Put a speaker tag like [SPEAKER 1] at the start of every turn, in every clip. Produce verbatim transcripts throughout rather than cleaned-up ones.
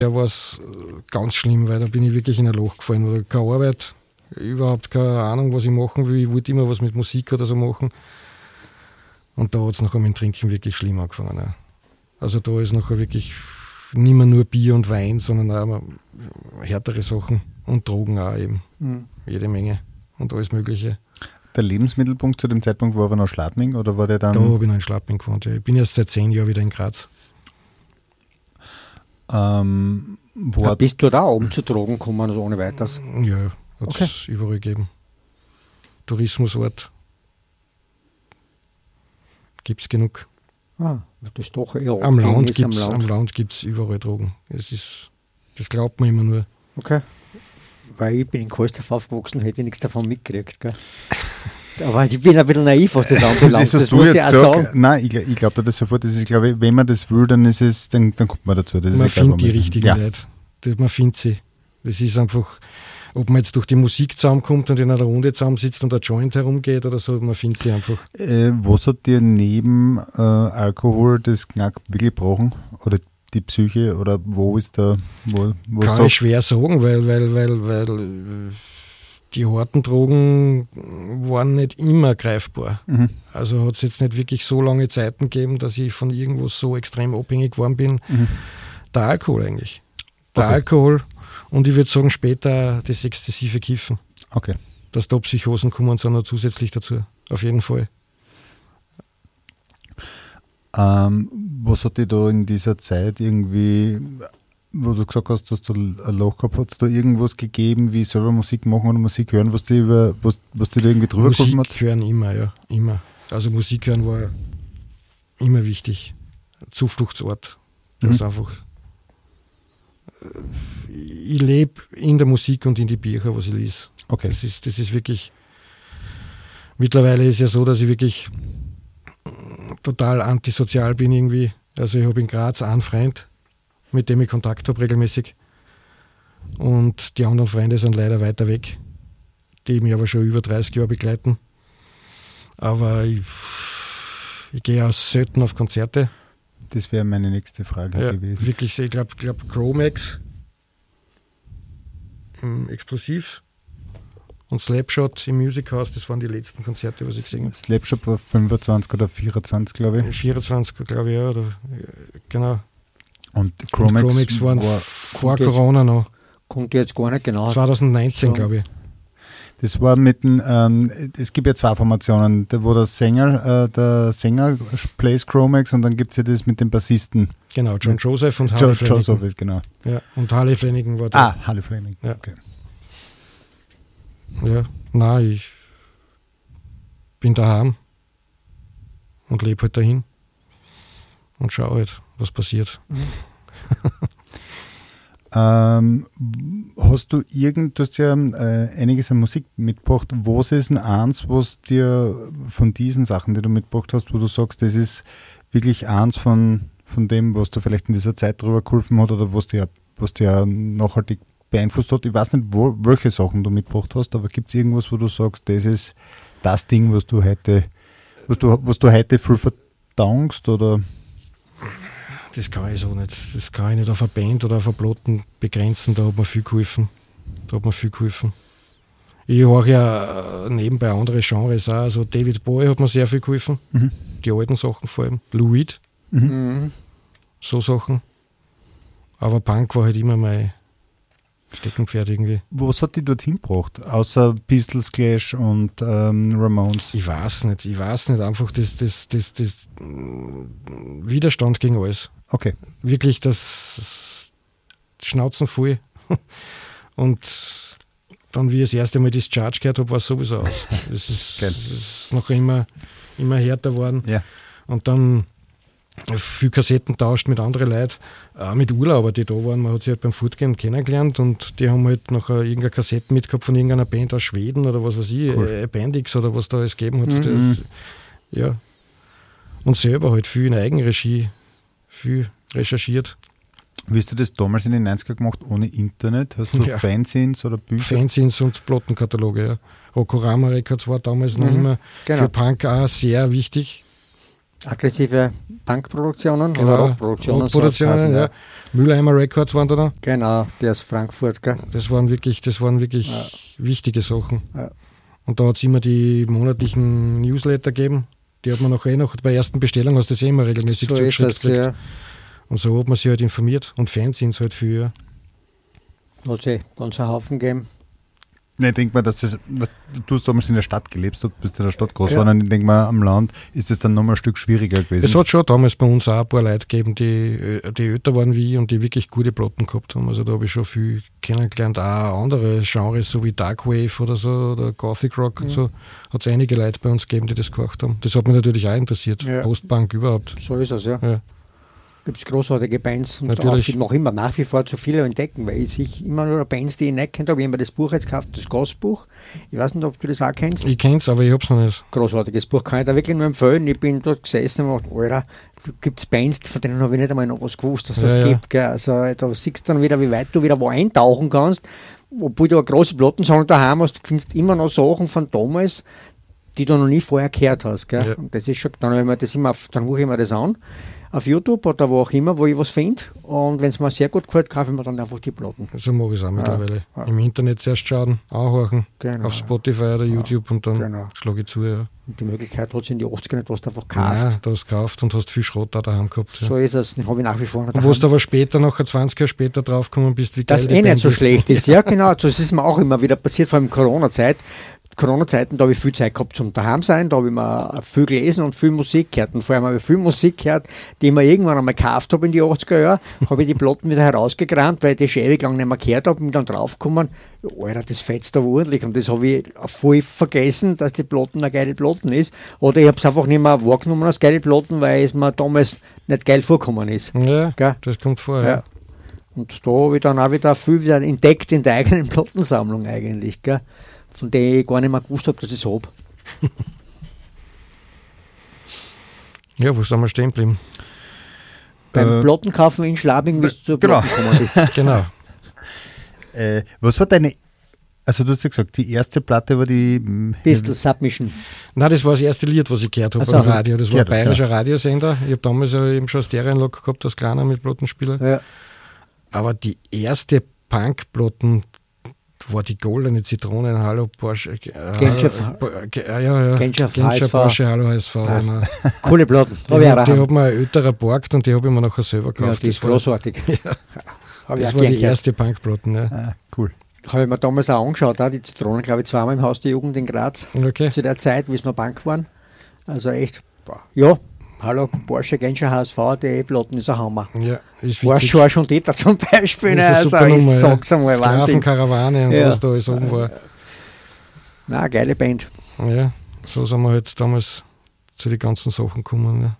[SPEAKER 1] Da war es ganz schlimm, weil da bin ich wirklich in ein Loch gefallen. Oder keine Arbeit, überhaupt keine Ahnung, was ich machen will. Ich wollte immer was mit Musik oder so machen. Und da hat es nachher mit dem Trinken wirklich schlimm angefangen. Ja. Also da ist nachher wirklich nicht mehr nur Bier und Wein, sondern auch härtere Sachen und Drogen auch eben. Mhm. Jede Menge und alles Mögliche.
[SPEAKER 2] Der Lebensmittelpunkt zu dem Zeitpunkt war aber noch Schladming oder war der dann?
[SPEAKER 1] Da habe ich noch in Schladming gewohnt. Ja. Ich bin erst seit zehn Jahren wieder in Graz.
[SPEAKER 2] Ähm, wo
[SPEAKER 3] ja, bist du da oben zu Drogen gekommen, also ohne weiteres?
[SPEAKER 1] Ja, hat es okay. überall gegeben. Tourismusort. Gibt es genug.
[SPEAKER 3] Ah, das ist doch eher
[SPEAKER 1] am Land gibt es am Land gibt's überall Drogen. Es ist, das glaubt man immer nur.
[SPEAKER 3] Okay. Weil ich bin in Kohlsdorf aufgewachsen, hätte ich nichts davon mitgekriegt. Gell? Aber ich bin ein bisschen naiv, was das anbelangt.
[SPEAKER 2] Das, das
[SPEAKER 3] muss ich auch
[SPEAKER 2] gesagt,
[SPEAKER 3] sagen.
[SPEAKER 2] Nein, ich, ich glaube das sofort. Das ist, glaube ich, wenn man das will, dann ist es, dann, dann kommt man dazu. Das
[SPEAKER 1] man
[SPEAKER 2] ist
[SPEAKER 1] findet die richtigen ja. Leute. Das, man findet sie. Das ist einfach, ob man jetzt durch die Musik zusammenkommt und in einer Runde zusammensitzt und ein Joint herumgeht oder so, man findet sie einfach.
[SPEAKER 2] Äh, was hat dir neben äh, Alkohol das Knack wirklich gebrochen? Oder die Psyche? Oder wo ist da? Wo, wo
[SPEAKER 1] Kann
[SPEAKER 2] so?
[SPEAKER 1] ich schwer sagen, weil, weil, weil, weil die harten Drogen waren nicht immer greifbar. Mhm. Also hat es jetzt nicht wirklich so lange Zeiten gegeben, dass ich von irgendwas so extrem abhängig geworden bin. Mhm. Der Alkohol eigentlich. Der okay. Alkohol und ich würde sagen später das exzessive Kiffen.
[SPEAKER 2] Okay.
[SPEAKER 1] Dass da Psychosen kommen, sondern zusätzlich dazu. Auf jeden Fall.
[SPEAKER 2] Ähm, was hat dir da in dieser Zeit irgendwie, wo du gesagt hast, dass du ein Loch gehabt hast, da irgendwas gegeben, wie selber Musik machen oder Musik hören, was dir, über, was, was dir da irgendwie drüber geholfen hat?
[SPEAKER 1] Musik hören immer, ja, immer. Also Musik hören war immer wichtig. Zufluchtsort. Das mhm. ist einfach. Ich lebe in der Musik und in die Bücher, was ich lese.
[SPEAKER 2] Okay.
[SPEAKER 1] Das ist, das ist wirklich. Mittlerweile ist ja so, dass ich wirklich total antisozial bin irgendwie. Also ich habe in Graz einen Freund, mit dem ich Kontakt habe regelmäßig. Und die anderen Freunde sind leider weiter weg, die mich aber schon über dreißig Jahre begleiten. Aber ich, ich gehe auch selten auf Konzerte.
[SPEAKER 2] Das wäre meine nächste Frage
[SPEAKER 1] ja,
[SPEAKER 2] gewesen.
[SPEAKER 1] Wirklich, ich glaube, glaub Chromax im Explosiv und Slapshot im Music House, das waren die letzten Konzerte, was ich gesehen habe.
[SPEAKER 2] Slapshot war fünfundzwanzig oder vierundzwanzig, glaube ich.
[SPEAKER 1] vierundzwanzig, glaube ich, ja. Oder, genau.
[SPEAKER 2] Und Chromax,
[SPEAKER 1] und Chromax waren
[SPEAKER 2] war
[SPEAKER 1] vor Corona noch.
[SPEAKER 3] Kommt jetzt gar nicht genau.
[SPEAKER 1] zwanzig neunzehn, glaube ich.
[SPEAKER 2] Das war mit dem, ähm, es gibt ja zwei Formationen, wo der Sänger, äh, der Sänger plays Chromax und dann gibt es ja das mit dem Bassisten.
[SPEAKER 1] Genau, John Joseph und Harley
[SPEAKER 2] Flanagan. Joseph, genau.
[SPEAKER 1] Ja, und Harley Flanagan war da.
[SPEAKER 2] Ah, Harley Flanagan,
[SPEAKER 1] ja.
[SPEAKER 2] Okay.
[SPEAKER 1] Ja, nein, ich bin daheim und lebe halt dahin und schaue halt, was passiert.
[SPEAKER 3] Mhm.
[SPEAKER 2] Ähm, hast du irgend, du hast ja äh, einiges an Musik mitgebracht. Was ist denn eins, was dir von diesen Sachen, die du mitgebracht hast, wo du sagst, das ist wirklich eins von, von dem, was dir vielleicht in dieser Zeit drüber geholfen hat oder was dir, was dir nachhaltig beeinflusst hat? Ich weiß nicht, wo, welche Sachen du mitgebracht hast, aber gibt es irgendwas, wo du sagst, das ist das Ding, was du heute, was du, was du heute viel verdankst oder?
[SPEAKER 1] Das kann ich so nicht. Das kann ich nicht auf eine Band oder auf eine Platten begrenzen. Da hat mir viel geholfen. Da hat mir viel geholfen. Ich höre ja nebenbei andere Genres auch. Also David Bowie hat mir sehr viel geholfen. Mhm. Die alten Sachen vor allem. Lou Reed. Mhm. So Sachen. Aber Punk war halt immer mein Steckenpferd irgendwie.
[SPEAKER 2] Was hat die dorthin gebracht? Außer Pistols, Clash und ähm, Ramones?
[SPEAKER 1] Ich weiß nicht. Ich weiß nicht. Einfach das, das, das, das Widerstand gegen alles.
[SPEAKER 2] Okay.
[SPEAKER 1] Wirklich das Schnauzen voll. Und dann, wie ich das erste Mal Discharge gehört habe, war es sowieso aus. Das ist, das ist noch immer, immer härter geworden.
[SPEAKER 2] Ja.
[SPEAKER 1] Und dann viel Kassetten tauscht mit anderen Leuten, auch mit Urlauber, die da waren. Man hat sie halt beim Fortgehen kennengelernt und die haben halt nachher irgendeine Kassette mitgehabt von irgendeiner Band aus Schweden oder was weiß ich, cool. Appendix oder was da alles gegeben hat.
[SPEAKER 2] Mhm.
[SPEAKER 1] Das, ja. Und selber halt viel in Eigenregie, viel recherchiert.
[SPEAKER 2] Wie hast du das damals in den neunziger gemacht, ohne Internet? Hast du ja. Fanzines oder Bücher?
[SPEAKER 1] Fanzines und Plattenkataloge, ja. Rockorama Records war damals mhm. noch immer genau. für Punk auch sehr wichtig.
[SPEAKER 3] Aggressive Punkproduktionen
[SPEAKER 1] Genau,
[SPEAKER 3] oder Rockproduktionen.
[SPEAKER 1] Rockproduktionen,
[SPEAKER 3] so
[SPEAKER 1] ja. Mülheimer Records waren da noch.
[SPEAKER 3] Genau, der aus Frankfurt. Gell?
[SPEAKER 1] Das waren wirklich, das waren wirklich
[SPEAKER 3] Ja.
[SPEAKER 1] wichtige Sachen.
[SPEAKER 3] Ja.
[SPEAKER 1] Und da hat es immer die monatlichen Newsletter gegeben. Die hat man noch eh noch, bei der ersten Bestellung hast du das eh immer regelmäßig
[SPEAKER 3] So ist
[SPEAKER 1] zugeschickt
[SPEAKER 3] das,
[SPEAKER 1] gekriegt.
[SPEAKER 3] ja.
[SPEAKER 1] Und so hat man sich halt informiert. Und Fanzines halt für.
[SPEAKER 3] Hat es ganz einen Haufen gegeben.
[SPEAKER 2] Ne, ich denke mal, dass das, was, du hast damals in der Stadt gelebt, du bist in der Stadt groß
[SPEAKER 3] Ja.
[SPEAKER 2] geworden, und ich denke mal, am Land ist es dann nochmal ein Stück schwieriger gewesen.
[SPEAKER 1] Es hat schon damals bei uns auch ein paar Leute gegeben, die, die älter waren wie ich und die wirklich gute Platten gehabt haben. Also da habe ich schon viel kennengelernt. Auch andere Genres, so wie Darkwave oder so, oder Gothic Rock
[SPEAKER 3] Mhm.
[SPEAKER 1] und so, hat es einige Leute bei uns gegeben, die das gemacht haben. Das hat mich natürlich auch interessiert.
[SPEAKER 3] Ja.
[SPEAKER 1] Postpunk überhaupt.
[SPEAKER 3] So ist es, ja.
[SPEAKER 1] Ja.
[SPEAKER 3] Gibt es großartige Bands und
[SPEAKER 1] Natürlich.
[SPEAKER 3] auch noch immer nach wie vor zu viele entdecken, weil ich sich immer nur Bands, die ich nicht kennt, habe ich immer das Buch jetzt gekauft, das Gastbuch. Ich weiß nicht, ob du das auch kennst.
[SPEAKER 1] Ich kenne es, aber ich habe es noch nicht.
[SPEAKER 3] Großartiges Buch, kann ich da wirklich nur empfehlen. Ich bin dort gesessen und gedacht, Alter, da gibt es Bands, von denen habe ich nicht einmal noch was gewusst, dass das
[SPEAKER 1] Ja, ja.
[SPEAKER 3] gibt. Gell? Also da siehst du dann wieder, wie weit du wieder wo eintauchen kannst. Obwohl du eine große Plattensammlung daheim hast, findest du immer noch Sachen von damals, die du noch nie vorher gehört hast. Gell?
[SPEAKER 1] Ja.
[SPEAKER 3] Und das ist schon, dann, ich das immer auf, dann rufe ich mir das an, auf YouTube oder wo auch immer, wo ich was finde. Und wenn es mir sehr gut gefällt, kaufe ich mir dann einfach die Platten.
[SPEAKER 1] So mache ich es auch mittlerweile.
[SPEAKER 3] ja.
[SPEAKER 1] Im Internet zuerst schauen, anhören,
[SPEAKER 3] Genau.
[SPEAKER 1] auf Spotify oder YouTube und dann
[SPEAKER 3] Genau.
[SPEAKER 1] schlage ich zu. Ja.
[SPEAKER 3] Und die Möglichkeit hat es in die achtziger nicht, was du einfach kaufst.
[SPEAKER 1] Nein, du hast gekauft und hast viel Schrott da daheim gehabt. Ja.
[SPEAKER 3] So ist es, den habe ich nach wie vor noch
[SPEAKER 1] Und wo du aber später, nachher zwanzig Jahre später draufgekommen bist, wie geil
[SPEAKER 3] das
[SPEAKER 1] die
[SPEAKER 3] eh
[SPEAKER 1] Band
[SPEAKER 3] nicht so
[SPEAKER 1] ist.
[SPEAKER 3] schlecht ist. Ja, genau. Das ist mir auch immer wieder passiert, vor allem in Corona-Zeit. Corona-Zeiten, da habe ich viel Zeit gehabt zum daheim sein, da habe ich mir viel gelesen und viel Musik gehört. Und vor allem habe ich viel Musik gehört, die ich mir irgendwann einmal gekauft habe in die achtziger Jahre, habe ich die Platten wieder herausgekramt, weil ich die schon ewig lang nicht mehr gehört habe und bin dann draufgekommen, Alter, das fetzt da ordentlich. Und das habe ich voll vergessen, dass die Platten eine geile Platten ist. Oder ich habe es einfach nicht mehr wahrgenommen als geile Platten, weil es mir damals nicht geil vorgekommen ist.
[SPEAKER 1] Ja,
[SPEAKER 3] Gell?
[SPEAKER 1] das kommt vor. Ja.
[SPEAKER 3] Ja. Und da habe ich dann auch wieder viel wieder entdeckt in der eigenen Plattensammlung eigentlich, gell? Von der ich gar nicht mehr gewusst habe, dass ich es habe.
[SPEAKER 1] Ja, wo sind wir stehen geblieben?
[SPEAKER 3] Beim
[SPEAKER 2] Äh,
[SPEAKER 3] Plattenkaufen in Schlabing, bis du zur
[SPEAKER 2] genau.
[SPEAKER 3] Platten gekommen bist.
[SPEAKER 1] Genau.
[SPEAKER 2] Äh, was war deine, also du hast ja gesagt, die erste Platte war die mm,
[SPEAKER 3] Pistol Submission.
[SPEAKER 1] Nein, das war das erste Lied, was ich gehört habe
[SPEAKER 3] Ach so.
[SPEAKER 1] am Radio. Das war ein
[SPEAKER 2] Gehört, ja.
[SPEAKER 1] bayerischer Radiosender. Ich habe damals ja eben schon eine Stereoanlage gehabt als Kleiner mit Plattenspieler.
[SPEAKER 3] Ja.
[SPEAKER 1] Aber die erste Punkplatten war die goldene Zitrone, Hallo Porsche. Äh,
[SPEAKER 3] Genschef.
[SPEAKER 1] äh, ge- äh, ja, ja.
[SPEAKER 3] Genschef,
[SPEAKER 1] Genschef,
[SPEAKER 3] H S V.
[SPEAKER 1] Porsche, Hallo H S V.
[SPEAKER 3] Ah.
[SPEAKER 1] Genau.
[SPEAKER 3] Coole Platten.
[SPEAKER 1] Die,
[SPEAKER 3] Habe ich auch
[SPEAKER 1] hat- die
[SPEAKER 3] daheim.
[SPEAKER 1] hat mir ein älterer geborgt und die habe ich mir nachher selber
[SPEAKER 3] Ja,
[SPEAKER 1] gekauft.
[SPEAKER 3] die ist
[SPEAKER 1] das war,
[SPEAKER 3] großartig.
[SPEAKER 1] Ja.
[SPEAKER 3] Habe ich
[SPEAKER 1] das
[SPEAKER 3] auch
[SPEAKER 1] war
[SPEAKER 3] gern
[SPEAKER 1] die
[SPEAKER 3] gehört.
[SPEAKER 1] erste Punkplatten. Ja.
[SPEAKER 2] ah, cool.
[SPEAKER 3] Habe ich mir damals auch angeschaut, auch die Zitronen, glaube ich, zweimal im Haus der Jugend in Graz.
[SPEAKER 1] Okay.
[SPEAKER 3] Zu der Zeit, wie es noch Bank waren. Also echt, boah. Ja, hallo, Porsche, Genscher, H S V, die Platten ist ein Hammer.
[SPEAKER 1] Ja, ist
[SPEAKER 3] War
[SPEAKER 1] witzig.
[SPEAKER 3] schon schon Dieter zum Beispiel, ne?
[SPEAKER 1] Das ist eine
[SPEAKER 3] Also
[SPEAKER 1] super
[SPEAKER 3] ich
[SPEAKER 1] Nummer, ja.
[SPEAKER 3] sag's einmal, Wahnsinn.
[SPEAKER 1] Sklavenkarawane und
[SPEAKER 3] Ja.
[SPEAKER 1] was da alles oben war.
[SPEAKER 3] Na, geile Band.
[SPEAKER 1] Ja, so sind wir halt damals zu den ganzen Sachen gekommen.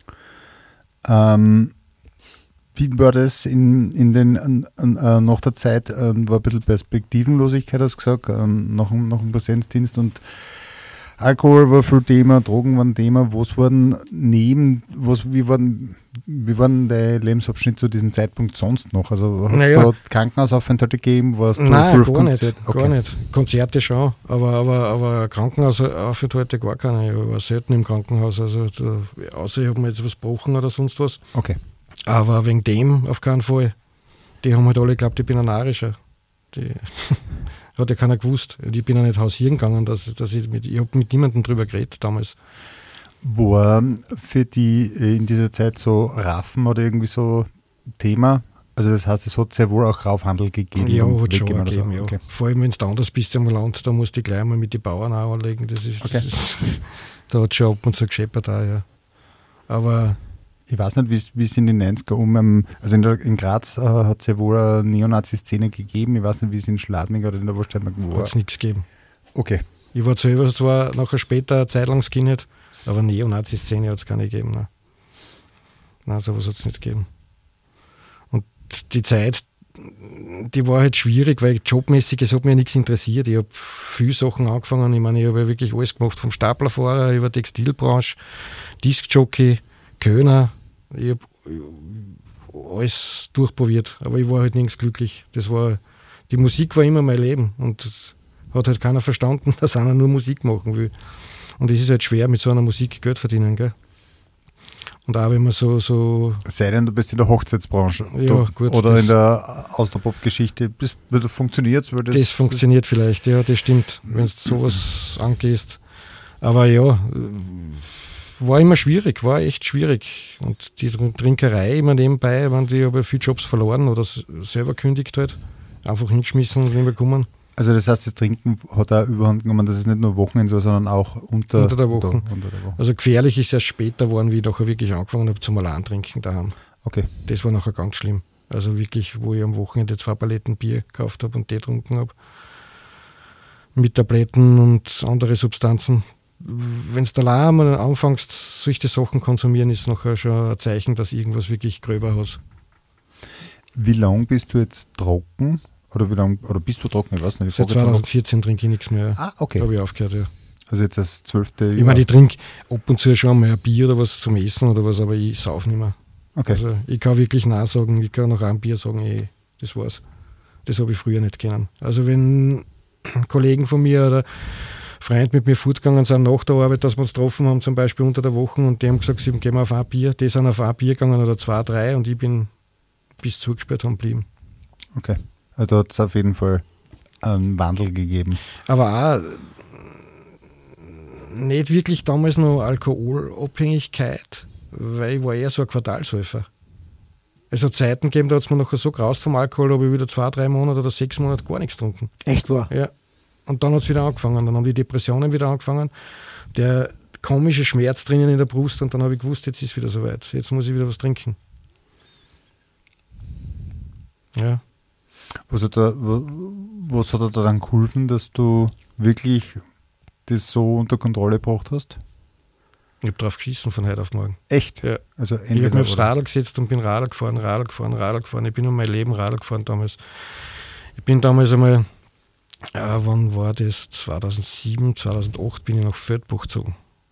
[SPEAKER 1] Ja.
[SPEAKER 2] Ähm, wie war das in, in den, an, an, äh, nach der Zeit, ähm, war ein bisschen Perspektivenlosigkeit, hast du gesagt, ähm, nach, dem- nach dem Präsenzdienst, und Alkohol war viel Thema, Drogen waren Thema. Was waren neben, was, wie waren, wie waren dein Lebensabschnitt zu diesem Zeitpunkt sonst noch? Also hat es
[SPEAKER 1] Naja.
[SPEAKER 2] da Krankenhausaufenthalte gegeben? Warst du
[SPEAKER 1] Nein,
[SPEAKER 2] viel auf
[SPEAKER 1] gar nicht,
[SPEAKER 2] Konzert-
[SPEAKER 1] gar
[SPEAKER 2] Okay.
[SPEAKER 1] nicht. Konzerte schon, aber, aber, aber Krankenhausaufenthalte gar keine. Ich war selten im Krankenhaus, also da, außer ich habe mir jetzt was gebrochen oder sonst was.
[SPEAKER 2] Okay.
[SPEAKER 1] Aber wegen dem auf keinen Fall. Die haben halt alle geglaubt, ich bin ein Arischer. Die hat ja keiner gewusst. Ich bin ja nicht hausieren gegangen, dass, dass ich mit, ich habe mit niemandem drüber geredet damals.
[SPEAKER 2] War für die äh, in dieser Zeit so Raffen oder irgendwie so Thema? Also das heißt, es hat sehr wohl auch Raufhandel gegeben.
[SPEAKER 1] Ja,
[SPEAKER 2] und
[SPEAKER 1] hat schon
[SPEAKER 2] weggehen oder so.
[SPEAKER 1] gegeben, ja.
[SPEAKER 2] Okay.
[SPEAKER 1] Vor allem, wenn du anders bist im Land, da musst du gleich mal mit den Bauern auch anlegen. Das ist,
[SPEAKER 2] Okay.
[SPEAKER 1] das ist, da hat schon ab und zu gescheppert auch, ja. Aber
[SPEAKER 2] Ich weiß nicht, wie es- wie es in den neunziger um, ähm, also in, der, in Graz äh, hat es ja wohl eine Neonazi-Szene gegeben. Ich weiß nicht, wie es in Schladming oder in der Wurststeiermark war.
[SPEAKER 1] hat es nichts gegeben.
[SPEAKER 2] Okay.
[SPEAKER 1] Ich war selber zwar nachher später eine Zeit lang Skinhead, aber Neonazi-Szene hat es gar nicht gegeben. Nein, nein sowas hat es nicht gegeben. Und die Zeit, die war halt schwierig, weil jobmäßig, es hat mich ja nichts interessiert. Ich habe viele Sachen angefangen. Ich meine, ich habe ja wirklich alles gemacht, vom Staplerfahrer über Textilbranche, Diskjockey, Kölner. Ich habe alles durchprobiert, aber ich war halt nirgends glücklich. Das war, die Musik war immer mein Leben und hat halt keiner verstanden, dass einer nur Musik machen will. Und es ist halt schwer, mit so einer Musik Geld verdienen, gell? Und auch wenn man so, so
[SPEAKER 2] sei denn, du bist in der Hochzeitsbranche
[SPEAKER 1] ja,
[SPEAKER 2] du,
[SPEAKER 1] gut,
[SPEAKER 2] oder
[SPEAKER 1] das,
[SPEAKER 2] in der Austropop-Geschichte. Funktioniert es?
[SPEAKER 1] Das, das funktioniert vielleicht, ja, das stimmt, wenn du sowas angehst. Aber ja, war immer schwierig, war echt schwierig. Und die Trinkerei immer nebenbei, wenn die aber viele Jobs verloren oder selber kündigt halt, einfach hingeschmissen und nicht mehr gekommen.
[SPEAKER 2] Also das heißt, das Trinken hat auch überhand genommen, das ist nicht nur Wochenende so, sondern auch unter,
[SPEAKER 1] unter, der Woche.
[SPEAKER 2] Unter, unter der Woche.
[SPEAKER 1] Also gefährlich ist erst später geworden, wie ich nachher wirklich angefangen habe zum Allein trinken daheim.
[SPEAKER 2] Okay.
[SPEAKER 1] Das war nachher ganz schlimm. Also wirklich, wo ich am Wochenende zwei Paletten Bier gekauft habe und Tee getrunken habe. Mit Tabletten und andere Substanzen. Wenn du allein mal anfängst, solche Sachen konsumieren, ist nachher schon ein Zeichen, dass irgendwas wirklich gröber hast.
[SPEAKER 2] Wie lange bist du jetzt trocken? Oder wie lange, oder bist du trocken? Ich weiß nicht. Ich
[SPEAKER 1] Seit zwanzig vierzehn trinke ich nichts mehr.
[SPEAKER 2] Ah, okay.
[SPEAKER 1] Habe ich aufgehört, ja.
[SPEAKER 2] Also jetzt das zwölfte Jahr.
[SPEAKER 1] Ich meine, ich trinke ab und zu schon mal ein Bier oder was zum Essen oder was, aber ich sauf nicht mehr.
[SPEAKER 2] Okay.
[SPEAKER 1] Also ich kann wirklich Nein sagen, ich kann nach einem Bier sagen, ey, das war's. Das habe ich früher nicht kennen. Also wenn Kollegen von mir oder Freunde mit mir fortgegangen sind nach der Arbeit, dass wir uns getroffen haben, zum Beispiel unter der Woche, und die haben gesagt, sie gehen wir auf ein Bier, die sind auf ein Bier gegangen oder zwei, drei, und ich bin bis zugesperrt haben geblieben.
[SPEAKER 2] Okay, also da hat es auf jeden Fall einen Wandel gegeben.
[SPEAKER 1] Aber auch nicht wirklich damals noch Alkoholabhängigkeit, weil ich war eher so ein Quartalsäufer. Es hat Zeiten gegeben, da hat es mir nachher so graust vom Alkohol, habe ich wieder zwei, drei Monate oder sechs Monate gar nichts getrunken.
[SPEAKER 3] Echt wahr?
[SPEAKER 1] Ja. Und dann hat es wieder angefangen. Dann haben die Depressionen wieder angefangen. Der komische Schmerz drinnen in der Brust, und dann habe ich gewusst, jetzt ist es wieder soweit. Jetzt muss ich wieder was trinken. Ja.
[SPEAKER 2] Was hat, da, was hat da dann geholfen, dass du wirklich das so unter Kontrolle gebracht hast?
[SPEAKER 1] Ich habe drauf geschissen von heute auf morgen.
[SPEAKER 2] Echt?
[SPEAKER 1] Ja.
[SPEAKER 2] Also
[SPEAKER 1] ich habe mich aufs Radl gesetzt und bin Radl gefahren, Radl gefahren, Radl gefahren. Ich bin um mein Leben Radl gefahren damals. Ich bin damals einmal, äh, wann war das? zweitausendsieben, zweitausendacht bin ich nach Feldbach gezogen.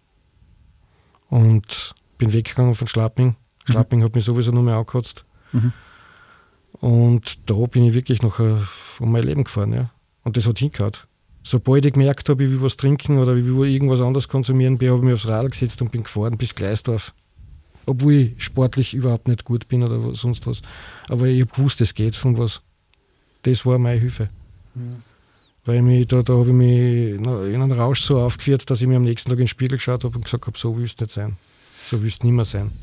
[SPEAKER 1] Und bin weggegangen von Schlapping. Schlapping mhm. hat mich sowieso nur mehr angekotzt. Mhm. Und da bin ich wirklich noch uh, um mein Leben gefahren. Ja. Und das hat hingehauen. Sobald ich gemerkt habe, ich will was trinken oder ich will irgendwas anderes konsumieren, habe ich mich aufs Radl gesetzt und bin gefahren bis Gleisdorf. Obwohl ich sportlich überhaupt nicht gut bin oder sonst was. Aber ich habe gewusst, es geht von was. Das war meine Hilfe. Mhm. Weil mich, da, da habe ich mich in einen Rausch so aufgeführt, dass ich mir am nächsten Tag in den Spiegel geschaut habe und gesagt habe, so willst du nicht sein. So willst du nicht mehr sein.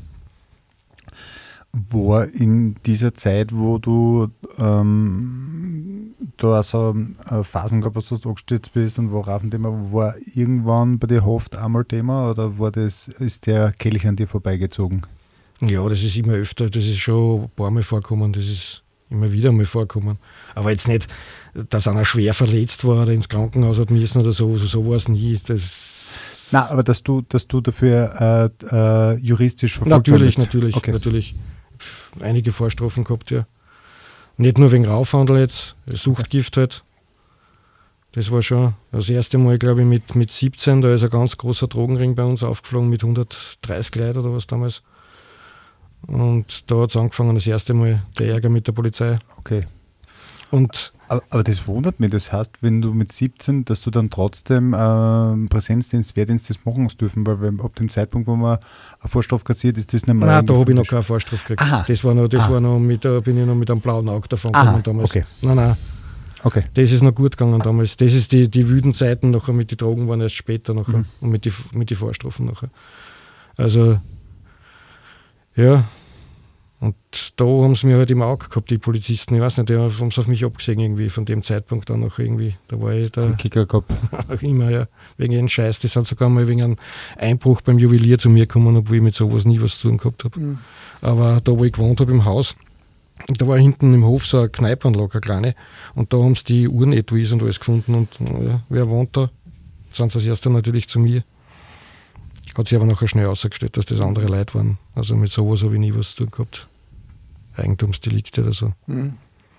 [SPEAKER 2] War in dieser Zeit, wo du ähm, da so äh, Phasen gehabt hast, dass du angestürzt bist und war ein Thema, war irgendwann bei dir Haft einmal Thema oder war das, ist der Kelch an dir vorbeigezogen?
[SPEAKER 1] Ja, das ist immer öfter, das ist schon ein paar Mal vorgekommen, das ist immer wieder mal vorgekommen. Aber jetzt nicht, dass einer schwer verletzt war oder ins Krankenhaus hat müssen oder so, so war es nie. Das
[SPEAKER 2] Nein, aber dass du, dass du dafür äh, äh, juristisch verfolgt
[SPEAKER 1] Natürlich,
[SPEAKER 2] bist.
[SPEAKER 1] natürlich,
[SPEAKER 2] okay.
[SPEAKER 1] natürlich. Einige Vorstrafen gehabt, ja. Nicht nur wegen Raufhandel jetzt, Suchtgift halt. Das war schon das erste Mal, glaube ich, mit, mit siebzehn, da ist ein ganz großer Drogenring bei uns aufgeflogen mit hundertdreißig Leuten oder was damals. Und da hat es angefangen, das erste Mal der Ärger mit der Polizei.
[SPEAKER 2] Okay.
[SPEAKER 1] Und
[SPEAKER 2] aber, aber das wundert mich, das heißt, wenn du mit siebzehn, dass du dann trotzdem äh, Präsenzdienst, Wehrdienst das machen hast dürfen, weil wenn, ab dem Zeitpunkt, wo man eine Vorstrafe kassiert, ist das nicht mehr...
[SPEAKER 1] Nein, da habe ich noch keine Vorstrafe gekriegt.
[SPEAKER 2] Aha.
[SPEAKER 1] Das war noch, das
[SPEAKER 2] ah.
[SPEAKER 1] war noch mit, da bin ich noch mit einem blauen Auge davon gekommen damals.
[SPEAKER 2] Okay.
[SPEAKER 1] Nein, nein.
[SPEAKER 2] Okay.
[SPEAKER 1] Das ist noch gut gegangen damals. Das ist die, die wüden Zeiten nachher mit den Drogen waren erst später nachher
[SPEAKER 2] mhm.
[SPEAKER 1] und mit den mit die Vorstrafen nachher. Also, ja. Und da haben sie mir halt im Auge gehabt, die Polizisten. Ich weiß nicht, die haben es auf mich abgesehen irgendwie von dem Zeitpunkt dann noch irgendwie. Da war ich da.
[SPEAKER 2] Kicker gehabt.
[SPEAKER 1] Immer, ja. Wegen jedem Scheiß. Die sind sogar mal wegen einem Einbruch beim Juwelier zu mir gekommen, obwohl ich mit sowas nie was zu tun gehabt habe. Mhm. Aber da, wo ich gewohnt habe im Haus, da war hinten im Hof so eine Kneipanlage, eine kleine. Und da haben sie die Uhrenetuis und alles gefunden. Und ja, wer wohnt da? Sind sie als erster natürlich zu mir. Hat sich aber nachher schnell ausgestellt, dass das andere Leute waren. Also mit sowas habe ich nie was zu tun gehabt. Eigentumsdelikte oder so. Mhm.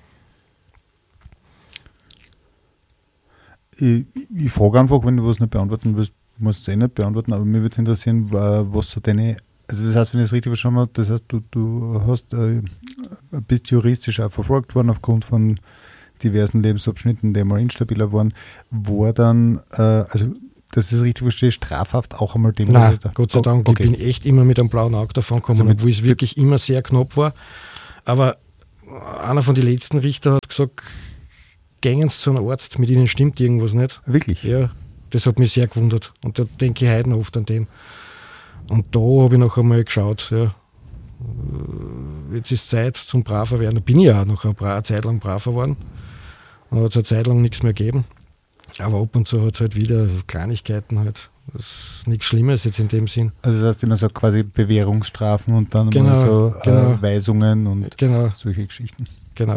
[SPEAKER 2] Ich, ich frage einfach, wenn du was nicht beantworten willst, musst du es eh nicht beantworten, aber mir würde es interessieren, was so deine, also das heißt, wenn ich es richtig verstanden habe, das heißt, du, du hast, äh, bist juristisch auch verfolgt worden aufgrund von diversen Lebensabschnitten, die mal instabiler waren, war dann, äh, also dass ich es richtig verstehe, strafhaft auch einmal dem.
[SPEAKER 1] Nein, Gott sei Dank,
[SPEAKER 2] okay.
[SPEAKER 1] Ich bin echt immer mit einem blauen Auge davon gekommen, also obwohl es wirklich immer sehr knapp war. Aber einer von den letzten Richter hat gesagt, gehen Sie zu einem Arzt, mit Ihnen stimmt irgendwas nicht.
[SPEAKER 2] Wirklich?
[SPEAKER 1] Ja, das hat mich sehr gewundert. Und da denke ich heute noch oft an den. Und da habe ich noch einmal geschaut, ja, jetzt ist Zeit zum braver werden. Da bin ich ja noch eine Zeit lang braver geworden. Dann hat es eine Zeit lang nichts mehr gegeben. Aber ab und zu hat es halt wieder Kleinigkeiten halt. Das ist nichts Schlimmes jetzt in dem Sinn.
[SPEAKER 2] Also das heißt immer so quasi Bewährungsstrafen und dann
[SPEAKER 1] genau,
[SPEAKER 2] immer so
[SPEAKER 1] genau.
[SPEAKER 2] äh, Weisungen und
[SPEAKER 1] genau.
[SPEAKER 2] solche Geschichten.
[SPEAKER 1] Genau.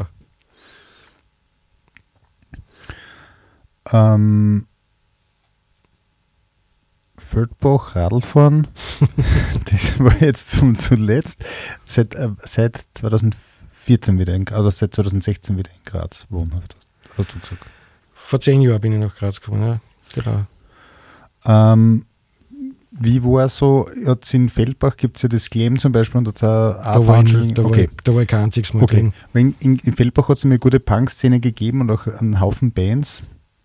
[SPEAKER 2] Ähm, Feldbach, Radlfahren, das war jetzt zum zuletzt seit, äh, seit zweitausendvierzehn wieder, in, oder seit zweitausendsechzehn wieder in Graz wohnhaft, hast du gesagt.
[SPEAKER 1] Vor zehn Jahren bin ich nach Graz gekommen, ja, genau.
[SPEAKER 2] Ähm, wie war so, jetzt in Feldbach gibt es ja das Claim zum Beispiel und da
[SPEAKER 1] da war, ich, da, okay. war, da war ich kein einziges Mal
[SPEAKER 2] okay. in, in, in Feldbach hat es eine gute Punk-Szene gegeben und auch einen Haufen Bands.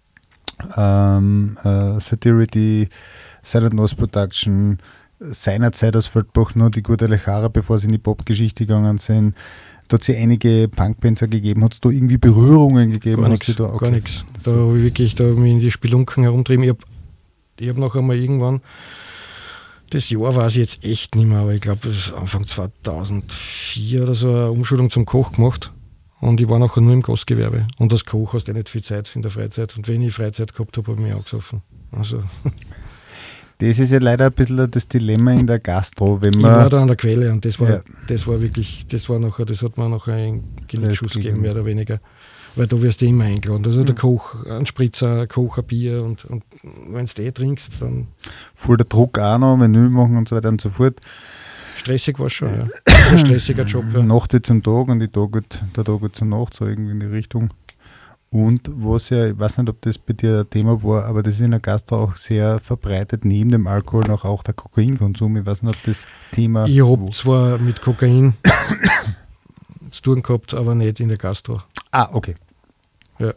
[SPEAKER 2] Ähm, äh, Satirity, Silent Nose Production, seinerzeit aus Feldbach nur die gute Lechara, bevor sie in die Pop-Geschichte gegangen sind. Da hat es ja einige Punkbands gegeben. Hat es da irgendwie Berührungen gegeben?
[SPEAKER 1] Gar nichts. Da, okay. Gar nichts. Da habe ich wirklich da mich in die Spelunken herumtrieben. Ich habe ich hab noch einmal irgendwann, das Jahr weiß ich jetzt echt nicht mehr, aber ich glaube, das ist Anfang zweitausendvier oder so, eine Umschulung zum Koch gemacht. Und ich war nachher nur im Gastgewerbe. Und als Koch hast du nicht viel Zeit in der Freizeit. Und wenn ich Freizeit gehabt habe, habe ich mich angesoffen. Also.
[SPEAKER 2] Das ist ja leider ein bisschen das Dilemma in der Gastro. Wenn man
[SPEAKER 1] ich war da an der Quelle und das war,
[SPEAKER 2] ja.
[SPEAKER 1] das war wirklich, das war nachher, das hat mir nachher einen Genickschuss gegeben, mehr oder weniger. Weil da wirst du immer eingeladen. Also der Koch, ein Spritzer, ein Koch, ein Bier und, und wenn du eh trinkst, dann.
[SPEAKER 2] Voll der Druck auch noch, Menü machen und so weiter und so fort.
[SPEAKER 1] Stressig war es schon, ja. Ein stressiger Job. Ja.
[SPEAKER 2] Nacht wird zum Tag und die Tag wird, der Tag wird zur Nacht, so irgendwie in die Richtung. Und was ja, ich weiß nicht, ob das bei dir ein Thema war, aber das ist in der Gastro auch sehr verbreitet, neben dem Alkohol noch auch der Kokainkonsum. Ich weiß nicht, ob das Thema...
[SPEAKER 1] Ich habe zwar mit Kokain zu tun gehabt, aber nicht in der Gastro.
[SPEAKER 2] Ah, okay.
[SPEAKER 1] Ja.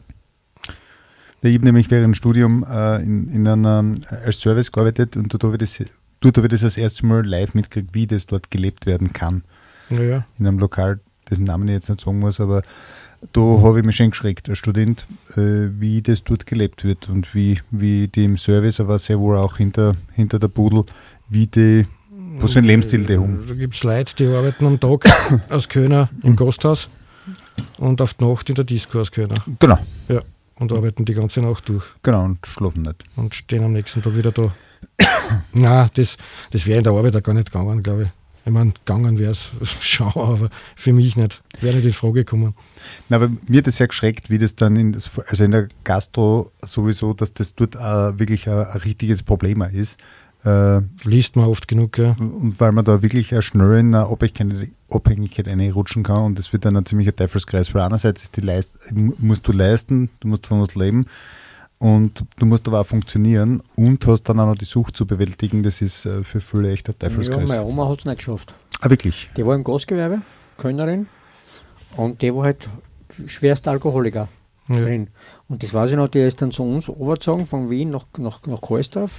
[SPEAKER 2] Ich habe nämlich während dem Studium äh, in, in einer, als Service gearbeitet und dort habe ich das, dort habe ich das das erste Mal live mitgekriegt, wie das dort gelebt werden kann.
[SPEAKER 1] Ja, ja.
[SPEAKER 2] In einem Lokal, dessen Namen ich jetzt nicht sagen muss, aber da habe ich mich schon geschreckt als Student, äh, wie das dort gelebt wird und wie, wie die im Service, aber sehr wohl auch hinter, hinter der Pudel, wie die, was für ein Lebensstil die haben.
[SPEAKER 1] Da gibt es Leute, die arbeiten am Tag als Kölner im Gasthaus und auf die Nacht in der Disco als Kölner.
[SPEAKER 2] Genau.
[SPEAKER 1] Ja, und arbeiten die ganze Nacht durch.
[SPEAKER 2] Genau, und schlafen nicht.
[SPEAKER 1] Und stehen am nächsten Tag wieder da. Nein, das, das wäre in der Arbeit auch gar nicht gegangen, glaube ich. Ich meine, gegangen wäre es schon, aber für mich nicht. Wäre nicht in Frage gekommen.
[SPEAKER 2] Na, aber mir hat das sehr geschreckt, wie das dann in das, also in der Gastro sowieso, dass das dort äh, wirklich ein, ein richtiges Problem ist. Äh,
[SPEAKER 1] Liest man oft genug, ja.
[SPEAKER 2] Und weil man da wirklich äh, schnell in eine Abhängigkeit, Abhängigkeit reinrutschen kann und das wird dann ein ziemlicher Teufelskreis. Weil einerseits ist die Leist, musst du leisten, du musst von was leben und du musst aber auch funktionieren und hast dann auch noch die Sucht zu bewältigen. Das ist äh, für viele echt ein Teufelskreis.
[SPEAKER 3] Ja, meine Oma hat es nicht geschafft.
[SPEAKER 2] Ah, wirklich?
[SPEAKER 3] Die war im Gastgewerbe, Kölnerin, und die war halt schwerst Alkoholiker
[SPEAKER 1] Ja.
[SPEAKER 3] drin. Und das weiß ich noch, die ist dann zu uns runtergezogen, von Wien nach, nach, nach Kohlsdorf.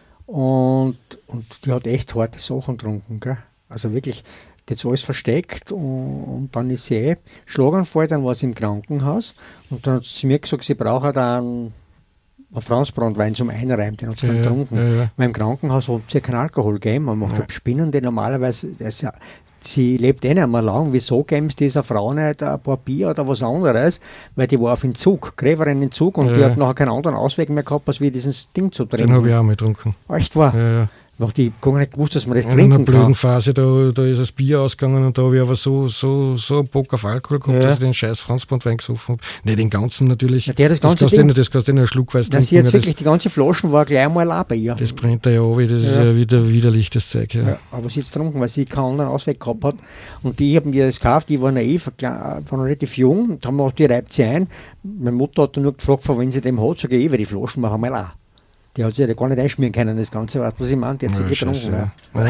[SPEAKER 3] Und, und die hat echt harte Sachen getrunken. Gell? Also wirklich, das alles versteckt. Und, und dann ist sie eh Schlaganfall, dann war sie im Krankenhaus. Und dann hat sie mir gesagt, sie braucht dann einen Franzbrandwein zum Einreiben, den hat sie dann
[SPEAKER 1] Ja,
[SPEAKER 3] getrunken.
[SPEAKER 1] ja, ja.
[SPEAKER 3] Weil im Krankenhaus hat sie keinen Alkohol gegeben. Man macht
[SPEAKER 1] Ja.
[SPEAKER 3] ja. Spinnen, die normalerweise, das ja, sie lebt eh nicht mehr lang. Wieso geben sie dieser Frau nicht ein paar Bier oder was anderes? Weil die war auf Entzug, Gräberin Entzug und
[SPEAKER 1] Ja.
[SPEAKER 3] die hat nachher keinen anderen Ausweg mehr gehabt, als wie dieses Ding zu trinken.
[SPEAKER 1] Den habe ich auch mal getrunken.
[SPEAKER 3] Echt wahr?
[SPEAKER 1] Ja, ja.
[SPEAKER 3] Noch die gar nicht gewusst, dass man das
[SPEAKER 1] In einer
[SPEAKER 3] trinken
[SPEAKER 1] blöden
[SPEAKER 3] kann.
[SPEAKER 1] Phase, da, da ist das Bier ausgegangen und da habe ich aber so, so, so einen Bock auf Alkohol gehabt,
[SPEAKER 3] Ja.
[SPEAKER 1] dass ich den scheiß Franzbrandwein gesoffen habe. Nicht den ganzen natürlich.
[SPEAKER 3] Ja, der das ganze
[SPEAKER 1] kannst du
[SPEAKER 3] Ding.
[SPEAKER 1] nicht, das kannst du nicht schluckweise
[SPEAKER 3] Na, sie
[SPEAKER 1] trinken.
[SPEAKER 3] jetzt
[SPEAKER 1] weil
[SPEAKER 3] wirklich, die ganze Flaschen war gleich einmal auch bei ihr.
[SPEAKER 1] Das, das brennt da ja runter, das ist
[SPEAKER 3] Ja.
[SPEAKER 1] ja wieder widerlich, das Zeug. Ja.
[SPEAKER 3] Ja, aber sie hat es getrunken, weil sie keinen anderen Ausweg gehabt hat. Und die haben mir das gekauft, die war naiv, klar, war noch relativ jung, und haben auch die reibt sie ein. Meine Mutter hat dann nur gefragt, von wenn sie dem hat, sage ich, weil die Flaschen machen wir auch. Die hat sich ja gar nicht einschmieren können, das Ganze, weißt du, was ich meine? Die hat sie
[SPEAKER 1] Ja,
[SPEAKER 3] getrunken.
[SPEAKER 1] scheiße,
[SPEAKER 3] Ja.
[SPEAKER 1] ja. Ja.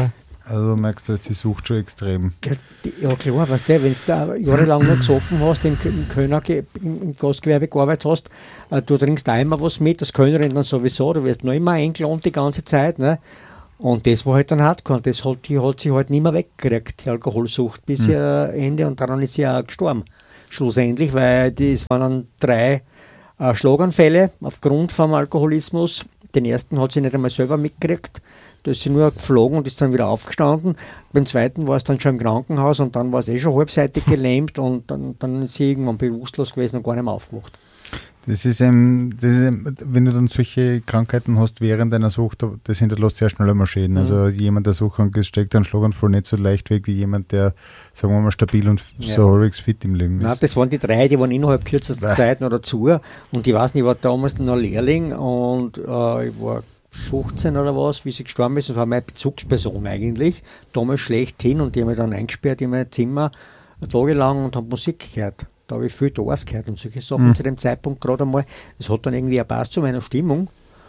[SPEAKER 2] Also du merkst, da ist die Sucht schon extrem.
[SPEAKER 3] Ja, die, ja klar, weißt du, wenn du da jahrelang noch gesoffen hast, im, im Kölner ge, im, im Gastgewerbe gearbeitet hast, äh, du trinkst da immer was mit, das Kölnerin dann sowieso, du wirst noch immer eingeladen die ganze Zeit. Ne? Und das war halt dann hardcore, das hat, die hat sich halt nicht mehr weggekriegt, die Alkoholsucht, bis mhm. ihr Ende, und daran ist sie auch gestorben. Schlussendlich, weil das waren dann drei äh, Schlaganfälle aufgrund vom Alkoholismus. Den ersten hat sie nicht einmal selber mitgekriegt. Da ist sie nur geflogen und ist dann wieder aufgestanden. Beim zweiten war es dann schon im Krankenhaus und dann war es eh schon halbseitig gelähmt und dann, dann ist sie irgendwann bewusstlos gewesen und gar nicht mehr aufgewacht.
[SPEAKER 2] Das ist, ähm, das ist ähm, wenn du dann solche Krankheiten hast während deiner Sucht, das hinterlässt sehr schnell einmal Schäden. Mhm. Also jemand, der suchtkrank ist, steckt einen Schlaganfall nicht so leicht weg wie jemand, der, sagen wir mal, stabil und ja. so halbwegs fit im Leben ist.
[SPEAKER 3] Nein, das waren die drei, die waren innerhalb kürzester Bäh. Zeit noch dazu. Und ich weiß nicht, ich war damals noch Lehrling und äh, ich war fünfzehn oder was, wie sie gestorben ist. Das war meine Bezugsperson eigentlich. Damals schlechthin und die haben mich dann eingesperrt in mein Zimmer tagelang und haben Musik gehört. Da habe ich viel Doors gehört und solche Sachen mhm. zu dem Zeitpunkt gerade einmal. Das hat dann irgendwie gepasst zu meiner Stimmung.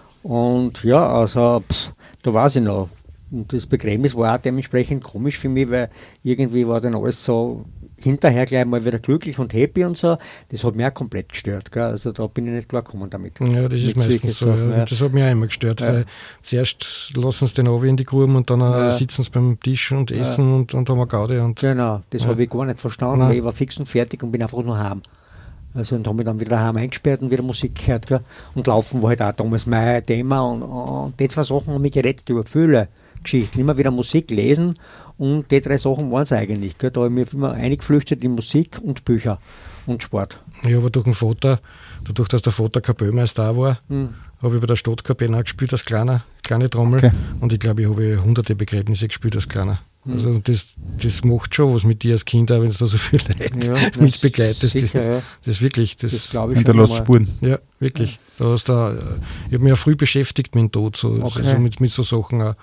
[SPEAKER 3] Und ja, also pff, da weiß ich noch. Und das Begräbnis war auch dementsprechend komisch für mich, weil irgendwie war dann alles so hinterher gleich mal wieder glücklich und happy und so. Das hat mich auch komplett gestört. Gell? Also da bin ich nicht klargekommen damit.
[SPEAKER 1] Ja, das ist meistens so.
[SPEAKER 3] Sachen,
[SPEAKER 1] ja.
[SPEAKER 3] Ja.
[SPEAKER 1] Das hat mich auch immer gestört, ja. Weil zuerst lassen sie den runter in die Gruben und dann ja. sitzen sie beim Tisch und essen ja. und, und haben eine Gaude. Und
[SPEAKER 3] genau, das ja. habe ich gar nicht verstanden,
[SPEAKER 1] Nein.
[SPEAKER 3] weil ich war fix und fertig und bin einfach nur heim. Also und habe mich dann wieder daheim eingesperrt und wieder Musik gehört. Gell? Und Laufen war halt auch damals mein Thema und, und die zwei Sachen haben mich gerettet über viele Geschichten. Immer wieder Musik lesen und die drei Sachen waren es eigentlich. Gell? Da habe ich mich immer eingeflüchtet in Musik und Bücher und Sport.
[SPEAKER 1] Ja, aber durch den Vater, dadurch, dass der Vater Kapellmeister auch war, mhm. habe ich bei der Stadtkapelle auch gespielt als kleiner, kleine Trommel. Okay. Und ich glaube, ich habe hunderte Begräbnisse gespielt als kleiner. Mhm. Also das, das macht schon was mit dir als Kind, auch wenn du da so viel Leute ja, mit begleitest.
[SPEAKER 3] Sicher,
[SPEAKER 1] das,
[SPEAKER 3] ja.
[SPEAKER 1] das ist wirklich, das,
[SPEAKER 3] das glaube ich
[SPEAKER 2] schon. Hinterlässt Spuren.
[SPEAKER 1] Ja, wirklich. Ja. Da hast da, ich habe mich ja früh beschäftigt mit dem Tod, so, okay. so mit, mit so Sachen auch.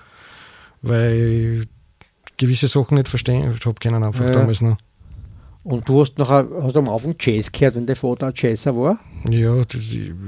[SPEAKER 1] Weil ich gewisse Sachen nicht verstehen habe können einfach ja. damals noch.
[SPEAKER 3] Und du hast nachher hast am Anfang Jazz gehört, wenn der Vater ein Jazzer war?
[SPEAKER 1] Ja, das,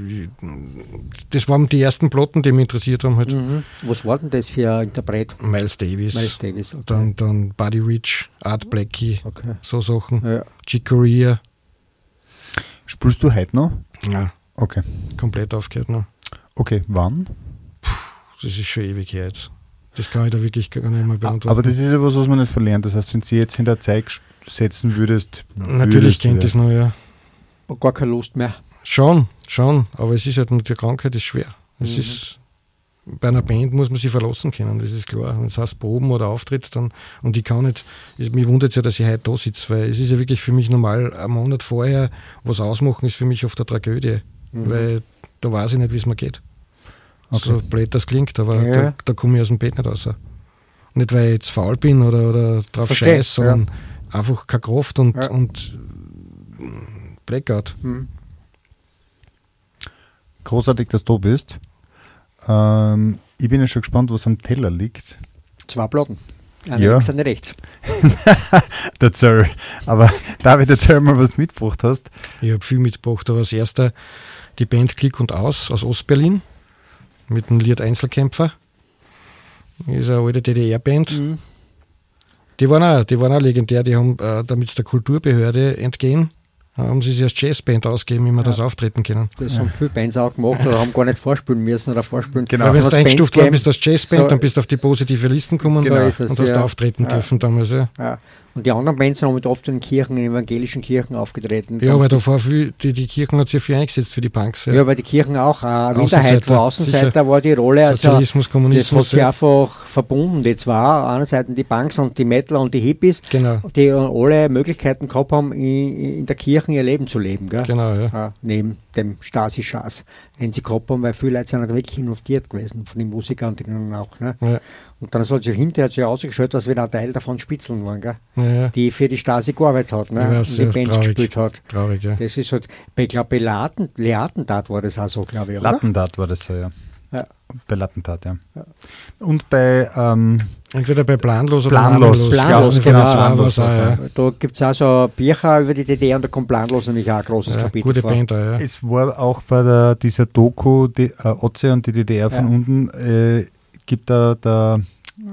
[SPEAKER 1] das waren die ersten Platten, die mich interessiert haben. Halt.
[SPEAKER 3] Mhm. Was war denn das für ein Interpret?
[SPEAKER 1] Miles Davis.
[SPEAKER 3] Miles Davis, okay.
[SPEAKER 1] Dann, dann Buddy Rich, Art Blakey,
[SPEAKER 3] okay.
[SPEAKER 1] so Sachen.
[SPEAKER 3] Ja.
[SPEAKER 1] Chick Corea.
[SPEAKER 2] Spielst du heute noch?
[SPEAKER 1] Nein.
[SPEAKER 2] Okay.
[SPEAKER 1] Komplett aufgehört noch.
[SPEAKER 2] Okay, wann?
[SPEAKER 1] Puh, das ist schon ewig her jetzt. Das kann ich da wirklich gar nicht mehr beantworten.
[SPEAKER 2] Aber das ist ja was, was man nicht verlernt. Das heißt, wenn du jetzt in der Zeit setzen würdest,
[SPEAKER 1] natürlich kennt das noch, ja.
[SPEAKER 3] Gar keine Lust mehr.
[SPEAKER 1] Schon, schon. Aber es ist halt mit der Krankheit ist schwer. Es mhm. ist, bei einer Band muss man sich verlassen können, das ist klar. Wenn es heißt Proben oder Auftritt, dann, und ich kann nicht, es, mich wundert es ja, dass ich heute da sitze, weil es ist ja wirklich für mich normal, einen Monat vorher was ausmachen, ist für mich oft eine Tragödie, mhm. weil da weiß ich nicht, wie es mir geht. Okay. So blöd das klingt, aber ja. da, da komme ich aus dem Bett nicht raus. Nicht, weil ich jetzt faul bin oder, oder drauf
[SPEAKER 3] Verstehe,
[SPEAKER 1] scheiß, sondern
[SPEAKER 3] ja.
[SPEAKER 1] einfach keine Kraft und,
[SPEAKER 3] ja.
[SPEAKER 1] und Blackout.
[SPEAKER 3] Mhm.
[SPEAKER 2] Großartig, dass du bist. Ähm, ich bin ja schon gespannt, was am Teller liegt.
[SPEAKER 3] Zwei Platten. Eine
[SPEAKER 2] ja.
[SPEAKER 3] links, eine rechts.
[SPEAKER 2] Erzähl. Aber David, erzähl mal, was du mitgebracht hast.
[SPEAKER 1] Ich habe viel mitgebracht, aber als erster die Band Klick und Aus aus Ostberlin mit dem Lied Einzelkämpfer. Das ist eine alte D D R-Band. Mhm. Die waren auch, die waren auch legendär. Die haben, äh, damit es der Kulturbehörde entgehen, haben sie sich als Jazzband ausgegeben, wie wir ja. das auftreten können.
[SPEAKER 3] Das ja. haben viele Bands auch gemacht oder haben gar nicht vorspielen müssen oder vorspielen
[SPEAKER 1] genau. Wenn du eingestuft worden bist als Jazzband, so, dann bist du auf die positive Listen gekommen
[SPEAKER 3] genau.
[SPEAKER 1] und
[SPEAKER 3] es,
[SPEAKER 1] hast
[SPEAKER 3] ja.
[SPEAKER 1] auftreten ja. dürfen damals. Ja.
[SPEAKER 3] Ja. Und die anderen Bands haben mit oft in Kirchen, in evangelischen Kirchen aufgetreten.
[SPEAKER 1] Ja, weil davor viel, die, die Kirchen hat sich viel eingesetzt für die Punks. Ja,
[SPEAKER 3] ja weil die Kirchen auch äh, Minderheit war, Außenseiter sicher. War die Rolle. Also
[SPEAKER 1] Sozialismus, Kommunismus.
[SPEAKER 3] Das hat sich ja. einfach verbunden, die zwei. Einerseits die Punks und die Metaler und die Hippies,
[SPEAKER 1] genau.
[SPEAKER 3] die alle Möglichkeiten gehabt haben, in, in der Kirche ihr Leben zu leben. Gell?
[SPEAKER 1] Genau, ja.
[SPEAKER 3] Ja, neben dem Stasi-Schaß, den sie gehabt haben, weil viele Leute sind halt wirklich inhaftiert gewesen, von den Musikern und denen auch. Ne? Ja. Und dann hat sich hinterher sich ausgestellt, dass wir ein Teil davon Spitzeln waren, gell? Ja, ja. Die für die Stasi gearbeitet hat, ne?
[SPEAKER 1] Ja,
[SPEAKER 3] und die Bands
[SPEAKER 1] traurig,
[SPEAKER 3] gespielt hat.
[SPEAKER 1] Traurig, ja.
[SPEAKER 3] Das ist halt, ich glaube, bei Laten, Lattentat war das auch so, glaube ich, oder?
[SPEAKER 2] Lattentat war das so, ja.
[SPEAKER 3] ja.
[SPEAKER 2] Bei Lattentat, ja. ja. Und bei ähm,
[SPEAKER 1] entweder bei Planlos oder
[SPEAKER 2] Planlos.
[SPEAKER 3] Planlos,
[SPEAKER 2] Planlos
[SPEAKER 3] genau.
[SPEAKER 2] Planlos,
[SPEAKER 1] auch, ja.
[SPEAKER 3] Da gibt es auch so Bücher über die D D R und da kommt Planlos nämlich auch ein großes
[SPEAKER 1] ja,
[SPEAKER 3] Kapitel
[SPEAKER 1] gute
[SPEAKER 3] vor.
[SPEAKER 1] Band auch, ja.
[SPEAKER 2] Es war auch bei der, dieser Doku, die, äh, Otze und die D D R von
[SPEAKER 3] ja.
[SPEAKER 2] unten, äh, gibt da der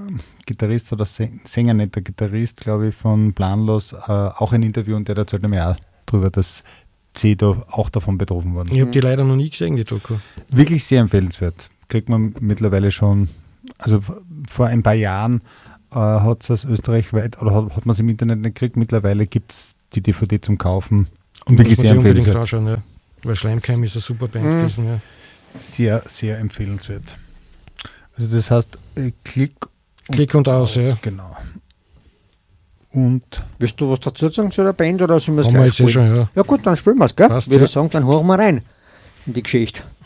[SPEAKER 2] Gitarrist oder Sänger, nicht der Gitarrist, glaube ich, von Planlos, äh, auch ein Interview und der erzählt nämlich auch drüber, dass sie da auch davon betroffen wurden.
[SPEAKER 1] Ich habe die leider noch nie gesehen, die Doku.
[SPEAKER 2] Wirklich sehr empfehlenswert. Kriegt man mittlerweile schon, also vor ein paar Jahren äh, hat es aus Österreich weit, oder hat, hat man es im Internet nicht gekriegt, mittlerweile gibt es die D V D zum Kaufen und wirklich sehr empfehlenswert.
[SPEAKER 1] Anschauen, ja. Weil Schleimkeim ist eine super Band mhm. gewesen. Ja.
[SPEAKER 2] Sehr, sehr empfehlenswert. Also das heißt, äh, Klick und
[SPEAKER 1] Klick und aus, aus, ja.
[SPEAKER 2] Genau. Und
[SPEAKER 3] willst du was dazu sagen zu der Band oder sollen wir es
[SPEAKER 1] gleich spielen? Schon, ja.
[SPEAKER 3] Ja gut, dann spielen wir es, gell?
[SPEAKER 1] Passt,
[SPEAKER 3] Würde
[SPEAKER 1] ja.
[SPEAKER 3] sagen, dann hören wir rein in die Geschichte.